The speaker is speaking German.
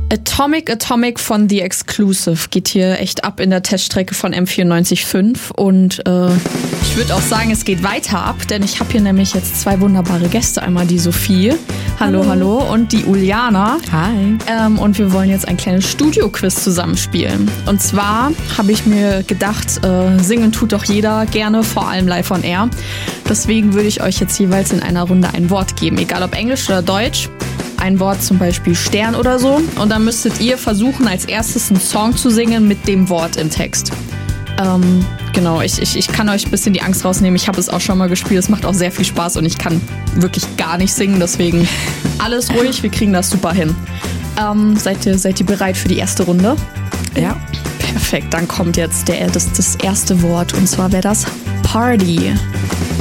Atomic von The Exclusive geht hier echt ab in der Teststrecke von M94.5 und ich würde auch sagen, es geht weiter ab, denn ich habe hier nämlich jetzt 2 wunderbare Gäste. Einmal die Sophie, hallo, und die Uliana. Hi. Und wir wollen jetzt ein kleines Studio-Quiz zusammenspielen. Und zwar habe ich mir gedacht, singen tut doch jeder gerne, vor allem live on air. Deswegen würde ich euch jetzt jeweils in einer Runde ein Wort geben, egal ob Englisch oder Deutsch. Ein Wort, zum Beispiel Stern oder so. Und dann müsstet ihr versuchen, als erstes einen Song zu singen mit dem Wort im Text. Genau, ich kann euch ein bisschen die Angst rausnehmen. Ich habe es auch schon mal gespielt. Es macht auch sehr viel Spaß und ich kann wirklich gar nicht singen. Deswegen alles ruhig, wir kriegen das super hin. Seid ihr bereit für die erste Runde? Ja. Perfekt, dann kommt jetzt das erste Wort. Und zwar wäre das Party.